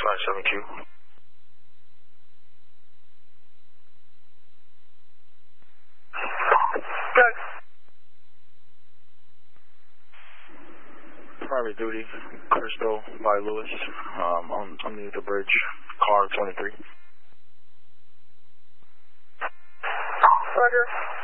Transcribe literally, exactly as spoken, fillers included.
nine seven Q. Good. Private duty, Crystal by Lewis, um, on, underneath the bridge, car twenty-three. Roger.